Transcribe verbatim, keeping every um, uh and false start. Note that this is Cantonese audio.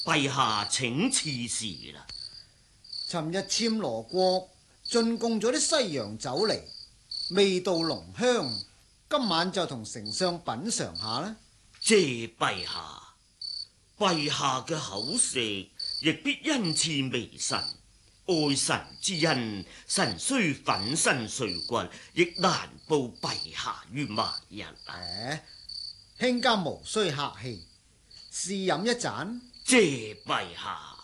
陛下請賜事啦。 尋日暹羅國進貢咗啲西洋酒嚟，味道濃香，今晚就同丞相品嘗下啦。 謝陛下，陛下嘅口食亦必恩賜微臣，愛臣之恩，臣雖粉身碎骨，亦難報陛下於晚日啊！ 誒，卿家無需客氣，試飲一盞。 謝陛下。